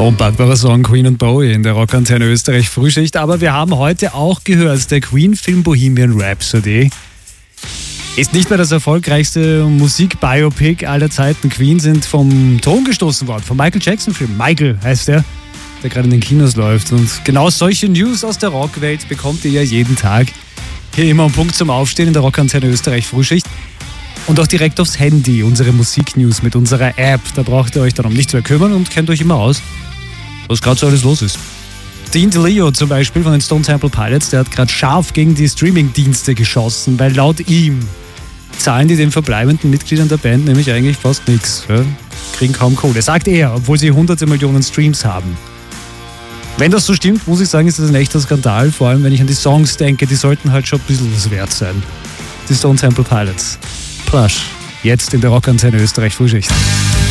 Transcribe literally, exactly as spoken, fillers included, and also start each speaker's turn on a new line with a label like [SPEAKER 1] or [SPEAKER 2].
[SPEAKER 1] Unpackbarer Song, Queen und Bowie in der Rockantenne Österreich Frühschicht. Aber wir haben heute auch gehört, der Queen-Film Bohemian Rhapsody ist nicht mehr das erfolgreichste Musik-Biopic aller Zeiten. Queen sind vom Thron gestoßen worden, vom Michael Jackson-Film. Michael heißt der, der gerade in den Kinos läuft. Und genau solche News aus der Rockwelt bekommt ihr ja jeden Tag hier immer am Punkt zum Aufstehen in der Rockantenne Österreich Frühschicht. Und auch direkt aufs Handy, unsere Musiknews mit unserer App. Da braucht ihr euch dann um nichts mehr kümmern und kennt euch immer aus, was gerade so alles los ist. Dean DeLeo zum Beispiel von den Stone Temple Pilots, der hat gerade scharf gegen die Streaming-Dienste geschossen, weil laut ihm zahlen die den verbleibenden Mitgliedern der Band nämlich eigentlich fast nichts. Ja? Kriegen kaum Kohle. Sagt er, obwohl sie hunderte Millionen Streams haben. Wenn das so stimmt, muss ich sagen, ist das ein echter Skandal. Vor allem, wenn ich an die Songs denke, die sollten halt schon ein bisschen was wert sein. Die Stone Temple Pilots. Plush. Jetzt in der Rockantenne Österreich Frühschicht.